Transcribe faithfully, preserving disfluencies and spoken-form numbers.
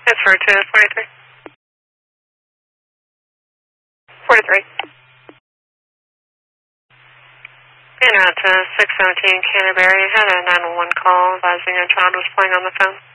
Transfer to forty-three. forty-three. And out to six seventeen Canterbury. Had a nine one one call advising a child was playing on the phone.